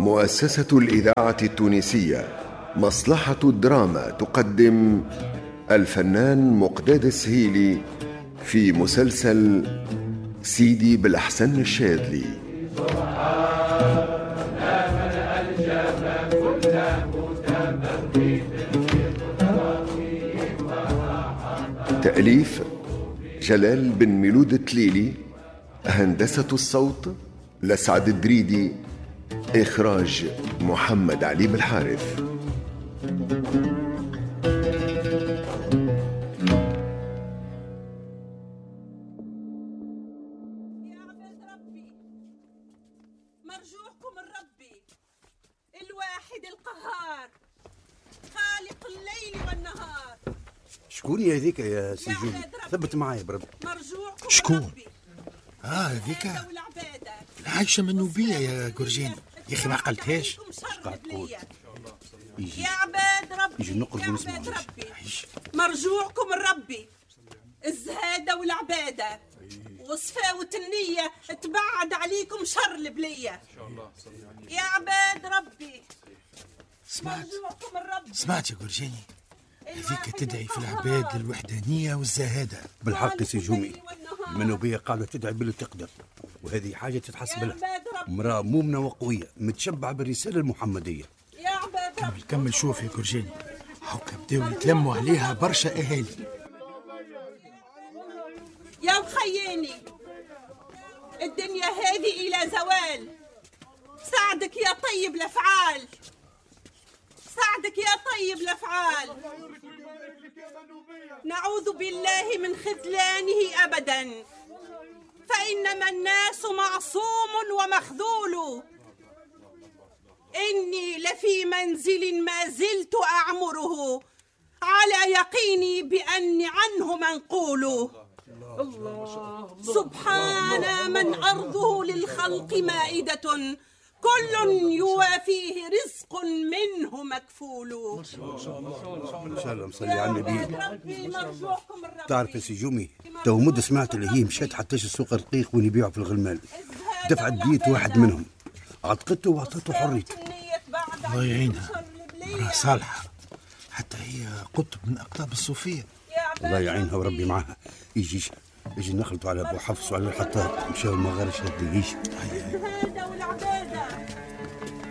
مؤسسة الإذاعة التونسية مصلحة الدراما تقدم الفنان مقداد السهيلي في مسلسل سيدي بالأحسن الشاذلي. تأليف جلال بن ميلود التليلي، هندسة الصوت لسعد الدريدي، إخراج محمد علي بالحارث. يا عباد ربي، مرجوكم الربي الواحد القهار خالق الليل والنهار. شكون هي هذيك يا سي جولي؟ ثبت معايا بربي. مرجوكم شكون؟ الربي. هذيك العايشة منوبية يا جورجيني. يا أخي ما عقلتهاش. قاعد تقول؟ يا عباد ربي، يجي نقرب يا ونسمع. عباد ربي، مرجوعكم الربي الزهادة والعبادة وصفاوة النية تبعد عليكم شر البلية. يا عباد ربي، مرجوعكم الربي. سمعت يا جورجيني؟ هذيك تدعي في العباد للوحدانية والزهادة. بالحق سي جومي، منوبية قاعدة تدعي باللي تقدر، وهذه حاجة تتحسب لها. امرأة مؤمنة وقوية متشبعة بالرسالة المحمدية. يا عباد ربي، كمل شوف يا جورجيني، هاكا بداو يتلموا عليها برشا أهالي. يا مخياني، الدنيا هذه إلى زوال. ساعدك يا طيب الأفعال، ساعدك يا طيب الأفعال. نعوذ بالله من خذلانه أبدا، فإنما الناس معصوم ومخذول. إني لفي منزل ما زلت أعمره، على يقيني بأني عنه منقول. سبحان من أرضه للخلق مائدة، كل يوافيه رزق منه مكفول. ان شاء الله مصلي على النبي. مرجوعكم الرب. تعرف يا سي جومي، تو مدة سمعت اللي هي مشات حتى السوق الرقيق وين يبيعوا في الغلمان، دفعت بيت واحد منهم، عتقته وعطته حريته. الله يعينها، مرأة صالحة، حتى هي قطب من أقطاب الصوفية. الله يعينها وربي معها. يجي نخلطوا على ابو حفص وعلى الحطاب، مشاو المغارش هديش. الزهادة والعبادة